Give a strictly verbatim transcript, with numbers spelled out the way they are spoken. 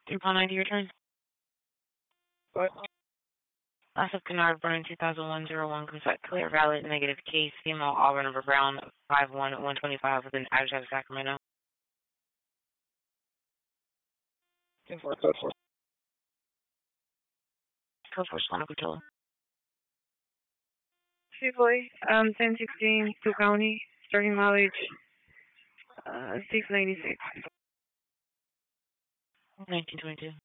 Three pound ninety return. What? Last of Kennard Burn two thousand one zero one comes back clear, valid, negative case, female Auburn over Brown five one one twenty five within address of Sacramento. ten four, code four. Code for Solano Coachella. Chiefly, um, ten sixteen, two County, starting mileage, uh, six ninety-six. nineteen twenty-two.